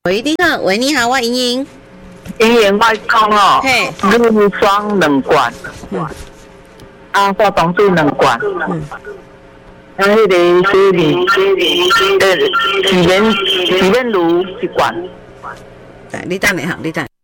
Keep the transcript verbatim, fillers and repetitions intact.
喂，你好，喂，你好，我莹莹。 莹莹，我讲哦， 嘿， 乳霜两罐， 嗯， 啊，化妆水两罐， 嗯， 啊，迄个洗面呃洗面洗面乳一罐。 你等一下，你等。